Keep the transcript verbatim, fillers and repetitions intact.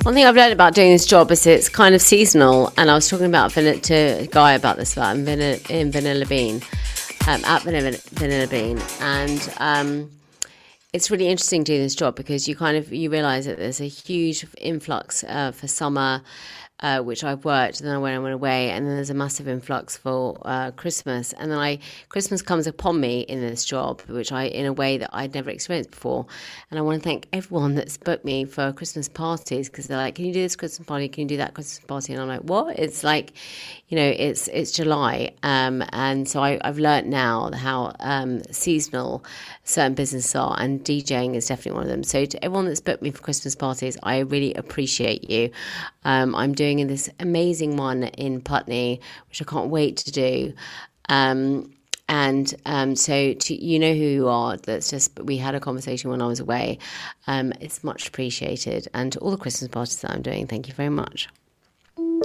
One thing I've learned about doing this job is it's kind of seasonal, and I was talking about vanilla, to a guy about this about in Vanilla, in Vanilla Bean, um, at Vanilla, Vanilla Bean, and um, it's really interesting doing this job because you kind of you realise that there's a huge influx uh, for summer. Uh, which I've worked, and then I went, I went away, and then there's a massive influx for uh, Christmas, and then I Christmas comes upon me in this job, which I in a way that I'd never experienced before, and I want to thank everyone that's booked me for Christmas parties because they're like, "Can you do this Christmas party? Can you do that Christmas party?" And I'm like, "What?" It's like, you know, it's it's July, um, and so I, I've learnt now how um, seasonal certain businesses are, and DJing is definitely one of them. So to everyone that's booked me for Christmas parties, I really appreciate you. Um, I'm doing in this amazing one in Putney, which I can't wait to do. Um, and um, so to, you know who you are. That's just, we had a conversation when I was away. Um, it's much appreciated. And to all the Christmas parties that I'm doing, thank you very much.